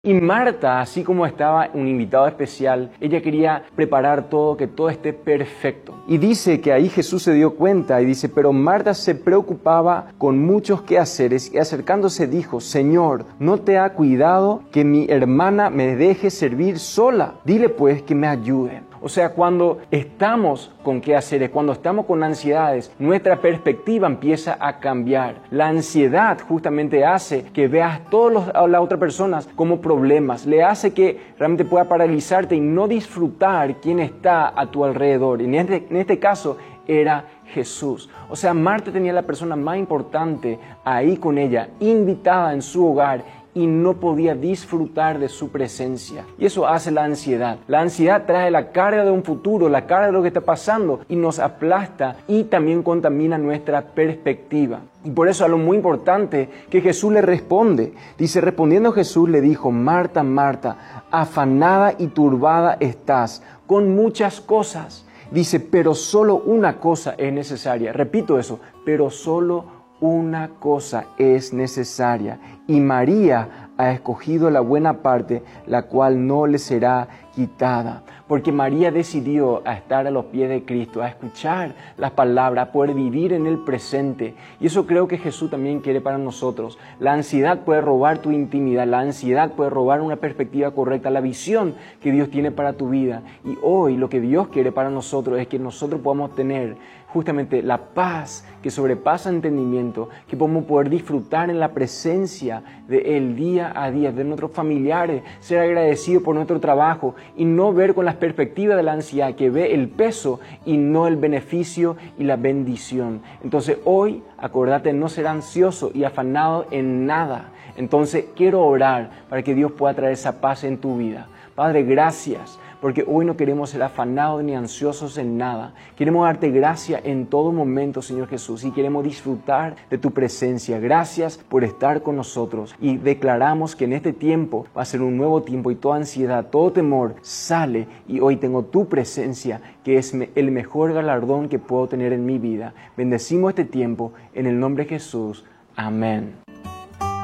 Y Marta, así como estaba un invitado especial, ella quería preparar todo, que todo esté perfecto. Y dice que ahí Jesús se dio cuenta y dice, pero Marta se preocupaba con muchos quehaceres y acercándose dijo, Señor, ¿no te ha cuidado que mi hermana me deje servir sola? Dile pues que me ayude. O sea, cuando estamos con quehaceres, cuando estamos con ansiedades, nuestra perspectiva empieza a cambiar. La ansiedad justamente hace que veas a las otras personas como problemas, le hace que realmente pueda paralizarte y no disfrutar quién está a tu alrededor. Y en este caso era Jesús. O sea, Marta tenía la persona más importante ahí con ella, invitada en su hogar, y no podía disfrutar de su presencia. Y eso hace la ansiedad. La ansiedad trae la carga de un futuro, la carga de lo que está pasando y nos aplasta y también contamina nuestra perspectiva. Y por eso algo muy importante que Jesús le responde. Dice, respondiendo Jesús le dijo, Marta, Marta, afanada y turbada estás con muchas cosas. Dice, pero solo una cosa es necesaria. Repito eso, pero solo una cosa es necesaria, y María ha escogido la buena parte, la cual no le será quitada. Porque María decidió a estar a los pies de Cristo, a escuchar las palabras, a poder vivir en el presente. Y eso creo que Jesús también quiere para nosotros. La ansiedad puede robar tu intimidad, la ansiedad puede robar una perspectiva correcta, la visión que Dios tiene para tu vida. Y hoy lo que Dios quiere para nosotros es que nosotros podamos tener justamente la paz que sobrepasa entendimiento, que podamos poder disfrutar en la presencia de Él día a día, de nuestros familiares, ser agradecidos por nuestro trabajo y no ver con las perspectivas de la ansiedad, que ve el peso y no el beneficio y la bendición. Entonces hoy, acordate, no ser ansioso y afanado en nada. Entonces quiero orar para que Dios pueda traer esa paz en tu vida. Padre, gracias, porque hoy no queremos ser afanados ni ansiosos en nada. Queremos darte gracia en todo momento, Señor Jesús, y queremos disfrutar de tu presencia. Gracias por estar con nosotros y declaramos que en este tiempo va a ser un nuevo tiempo y toda ansiedad, todo temor sale y hoy tengo tu presencia, que es el mejor galardón que puedo tener en mi vida. Bendecimos este tiempo en el nombre de Jesús. Amén.